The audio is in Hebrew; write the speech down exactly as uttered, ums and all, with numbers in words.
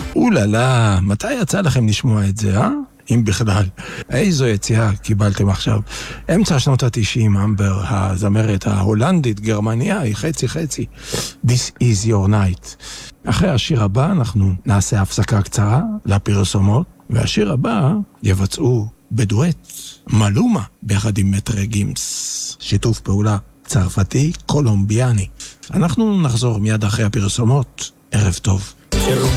אוללה, מתי יצא לכם לשמוע את זה, אה? אם בכלל. איזו יציאה קיבלתם עכשיו. אמצע שנות ה-תשעים, אמבר, הזמרת ההולנדית, גרמניה, היא חצי חצי. This is your night. אחרי השיר הבא אנחנו נעשה הפסקה קצרה לפרסומות, והשיר הבא יבצעו בדואט מלומה ביחד עם מטרי גימס. שיתוף פעולה צרפתי קולומביאני. אנחנו נחזור מיד אחרי הפרסומות. ערב טוב.